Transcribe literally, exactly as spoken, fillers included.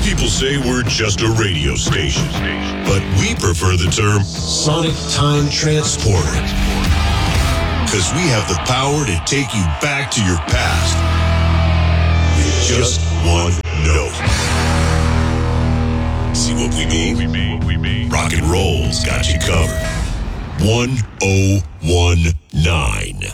people say we're just a radio station, but we prefer the term Sonic Time Transporter. Because we have the power to take you back to your past with just one note. See what we mean? Rock and roll's got you covered. one oh one nine.